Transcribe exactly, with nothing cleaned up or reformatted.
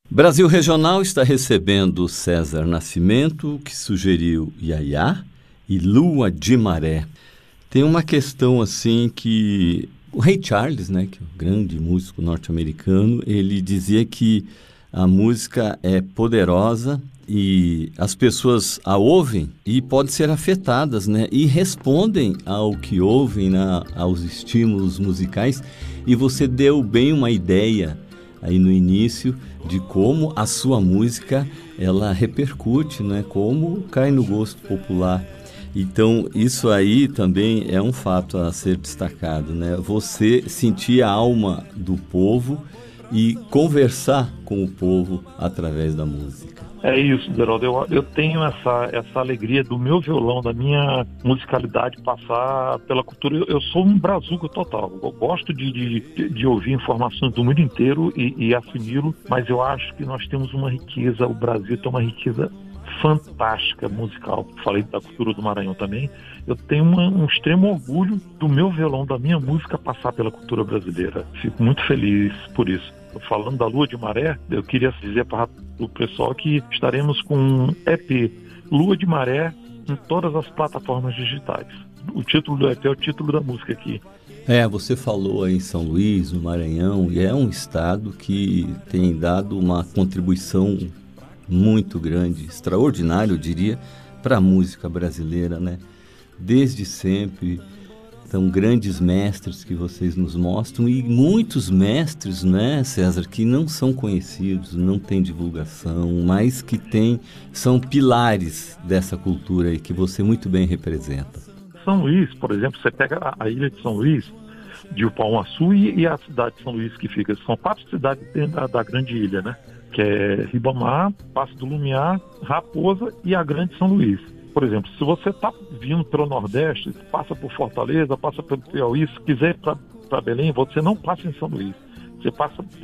Brasil Regional está recebendo César Nascimento, que sugeriu Iaiá e Lua de Maré. Tem uma questão assim que o Ray Charles, né, que é um grande músico norte-americano, ele dizia que a música é poderosa e as pessoas a ouvem e podem ser afetadas, né, e respondem ao que ouvem, né, aos estímulos musicais. E você deu bem uma ideia aí no início de como a sua música ela repercute, né, como cai no gosto popular. Então, isso aí também é um fato a ser destacado, né? Você sentir a alma do povo e conversar com o povo através da música. É isso, Geraldo. Eu, eu tenho essa, essa alegria do meu violão, da minha musicalidade passar pela cultura. Eu, eu sou um brazuca total. Eu gosto de, de, de ouvir informações do mundo inteiro e, e assimilo, mas eu acho que nós temos uma riqueza, o Brasil tem uma riqueza fantástica musical. Falei da cultura do Maranhão também. Eu tenho uma, um extremo orgulho do meu violão, da minha música passar pela cultura brasileira. Fico muito feliz por isso. Falando da Lua de Maré, eu queria dizer para o pessoal que estaremos com um E P Lua de Maré em todas as plataformas digitais. O título do E P é o título da música aqui. É, você falou aí em São Luís, no Maranhão, e é um estado que tem dado uma contribuição muito grande, extraordinária, eu diria, para a música brasileira, né? Desde sempre, são grandes mestres que vocês nos mostram e muitos mestres, né, César, que não são conhecidos, não têm divulgação, mas que tem, são pilares dessa cultura aí que você muito bem representa. São Luís, por exemplo, você pega a, a ilha de São Luís, de Upauaçu e, e a cidade de São Luís que fica, são quatro cidades dentro da, da grande ilha, né? Que é Ribamar, Passo do Lumiar, Raposa e a Grande São Luís. Por exemplo, se você está vindo pelo Nordeste, passa por Fortaleza, passa pelo Piauí, se quiser ir para Belém, você não passa em São Luís. Você passa